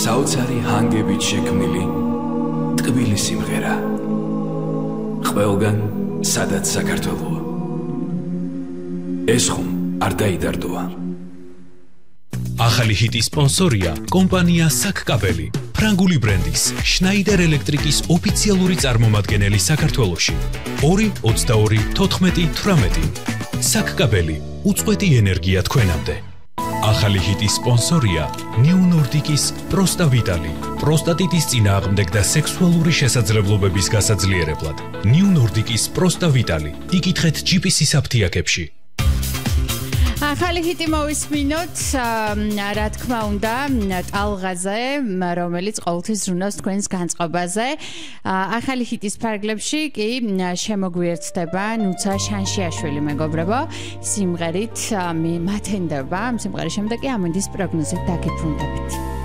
საოცარი ჰანგებით შექმნილი ტკბილი სიმღერა. ყველგან სადაც საქართველოა. ეს ხომ არ დაიდარდოა. ახალი ჰიტის სპონსორია კომპანია საკკაბელი, ფრანგული ბრენდის შნაიდერ ელექტრიკის ოფიციალური წარმომადგენელი საქართველოში. 2-22-14-18. საკკაბელი, უწყვეტი ენერგია თქვენამდე. ახალი ჰიტის სპონსორია ნიუ ნორდიკის პროსტა ვიტალი, პროსტატიტის წინააღმდეგ და სექსუალური შესაძლებლობების გასაძლიერებლად. ნიუ ნორდიკის პროსტა ვიტალი. იკითხეთ ჯიპისის აფთიაქებში. ახალი ჰიტი მოვისმინოთ, რა თქმა უნდა, ტალღაზე, რომელიც ყოველთვის ზრუნავს თქვენს განწყობაზე. ახალი ჰიტის ფარგლებში კი შემოგვიერთდება ნუცა შანშიაშვილი მეგობრებო, სიმღერით მათენდება, სიმღერის შემდეგ კი ამინდის პროგნოზით დაგიბრუნდებით.